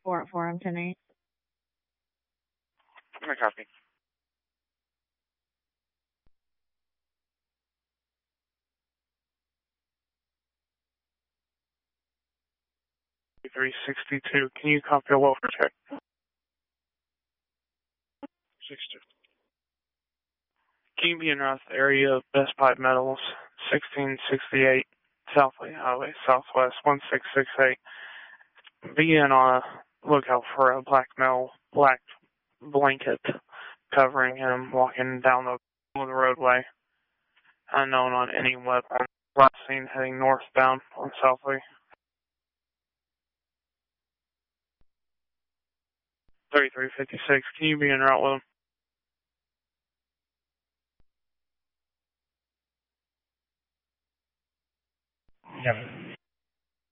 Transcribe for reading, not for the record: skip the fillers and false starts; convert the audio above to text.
Warrant for him tonight. I copy. $362. Can you copy a welfare check? 62. Can you be in the area of Best Pipe Metals, 1668 Southlake Highway, Southwest 1668? Be on a lookout for a black blanket covering him walking down the roadway, unknown on any weapon. Last seen heading northbound on Southlake. 3356. Can you be en route with him? Yeah,